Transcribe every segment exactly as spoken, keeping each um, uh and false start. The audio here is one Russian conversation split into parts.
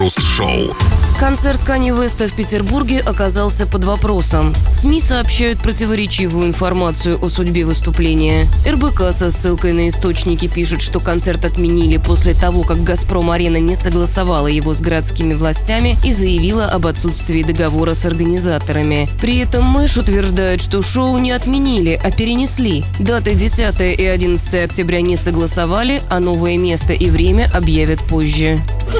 Крем-хруст-шоу. Концерт Канье Уэста в Петербурге оказался под вопросом. СМИ сообщают противоречивую информацию о судьбе выступления. эр бэ ка со ссылкой на источники пишет, что концерт отменили после того, как «Газпром-арена» не согласовала его с городскими властями и заявила об отсутствии договора с организаторами. При этом Мэш утверждает, что шоу не отменили, а перенесли. Даты десятое и одиннадцатое октября не согласовали, а новое место и время объявят позже.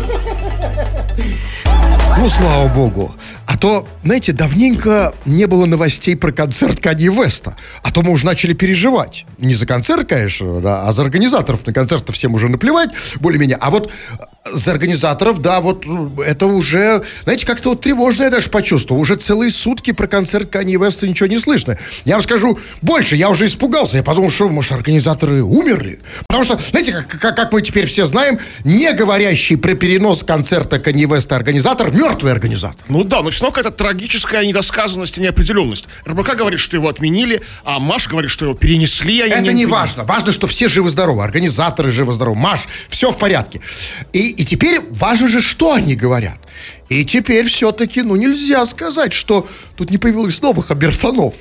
Ну, слава богу. А то, знаете, давненько не было новостей про концерт Канье Уэста. А то мы уже начали переживать. Не за концерт, конечно, да, а за организаторов. На концерт-то всем уже наплевать, более-менее. А вот за организаторов, да, вот это уже, знаете, как-то вот тревожно я даже почувствовал. Уже целые сутки про концерт Канье Уэста ничего не слышно. Я вам скажу больше, я уже испугался. Я подумал, что, может, организаторы умерли? Потому что, знаете, как, как, как мы теперь все знаем, не говорящий про перенос концерта Канье Уэста организатор, мертвый организатор. Ну да, но снова какая-то трагическая недосказанность и неопределенность. эр бэ ка говорит, что его отменили, а Маш говорит, что его перенесли. А это не, не важно. Важно, что все живы-здоровы. Организаторы живы-здоровы. Маш, все в порядке. И, и теперь важно же, что они говорят. И теперь все-таки, ну, нельзя сказать, что тут не появилось новых обертонов.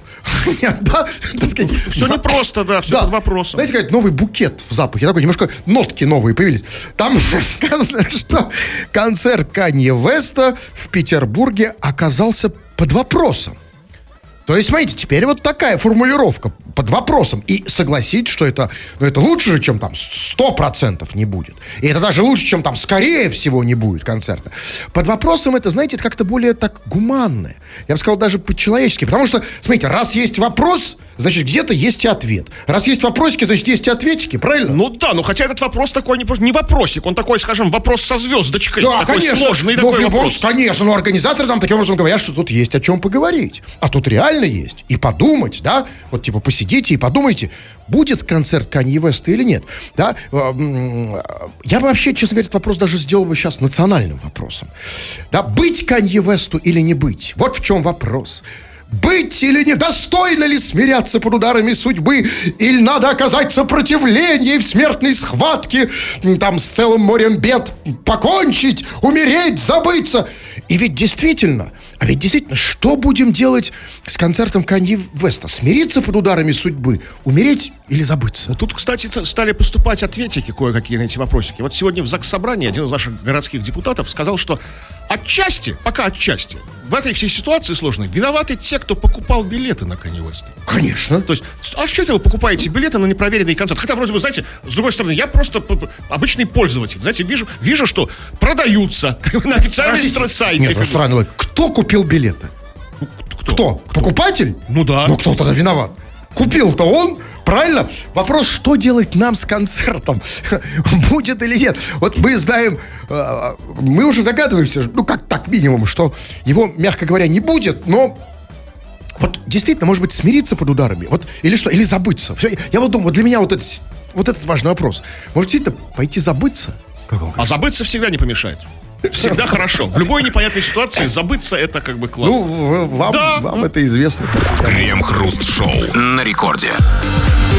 Все непросто, да, все под вопросом. Знаете, как новый букет в запахе, такой немножко нотки новые появились. Там сказано, что концерт Канье Уэста в Петербурге оказался под вопросом. То есть, смотрите, теперь вот такая формулировка под вопросом. И согласитесь, что это, ну, это лучше же, чем там сто процентов не будет. И это даже лучше, чем там скорее всего не будет концерта. Под вопросом это, знаете, это как-то более так гуманное. Я бы сказал, даже по-человечески. Потому что, смотрите, раз есть вопрос, значит, где-то есть и ответ. Раз есть вопросики, значит, есть и ответчики, правильно? Ну да, но хотя этот вопрос такой не, не вопросик, он такой, скажем, вопрос со звездочкой. Да, такой конечно. сложный Ну, такой вопрос. Конечно, но организаторы нам таким образом говорят, что тут есть о чем поговорить. А тут реально есть. И подумать, да, вот типа посидите и подумайте, будет концерт Канье Уэста или нет. Да? Я бы вообще, честно говоря, этот вопрос даже сделал бы сейчас национальным вопросом. Да? Быть Канье Уэсту или не быть? Вот в чем вопрос. Быть или не, достойно ли смиряться под ударами судьбы, или надо оказать сопротивление в смертной схватке, там с целым морем бед покончить, умереть, забыться. И ведь действительно, а ведь действительно, что будем делать с концертом Канье Уэста? Смириться под ударами судьбы, умереть или забыться? Ну, тут, кстати, стали поступать ответики кое-какие на эти вопросики. Вот сегодня в Заксобрании один из наших городских депутатов сказал, что отчасти, пока отчасти, в этой всей ситуации сложной виноваты те, кто покупал билеты на Канье Уэста. Конечно. То есть, а что это вы покупаете билеты на непроверенный концерт? Хотя, вроде бы, знаете, с другой стороны, я просто обычный пользователь. Знаете, вижу, вижу что продаются на официальном сайте. Нет, ну странно, кто купил билеты? Кто? Кто? Покупатель? Ну да. Ну кто тогда виноват? Купил-то он, правильно? Вопрос, что делать нам с концертом? Будет или нет? Вот мы знаем, мы уже догадываемся, ну как так минимум, что его, мягко говоря, не будет, но вот действительно, может быть, смириться под ударами, вот, или что, или забыться. Все, я вот думаю, вот для меня вот, это, вот этот важный вопрос. Может, действительно пойти забыться? А забыться всегда не помешает. Всегда хорошо. В любой непонятной ситуации забыться — это как бы классно. Ну, вам, да. вам это известно. Крем-хруст-шоу на рекорде.